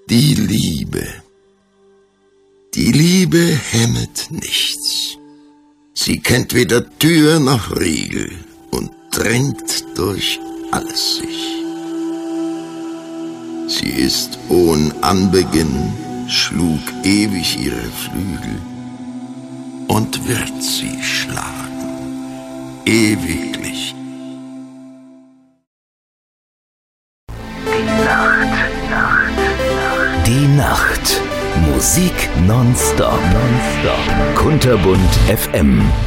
Die Liebe. Die Liebe hemmet nichts. Sie kennt weder Tür noch Riegel und drängt durch alles sich. Sie ist ohn Anbeginn, schlug ewig ihre Flügel und wird sie schlagen, ewiglich. Die Nacht. Musik nonstop. Kunterbunt FM.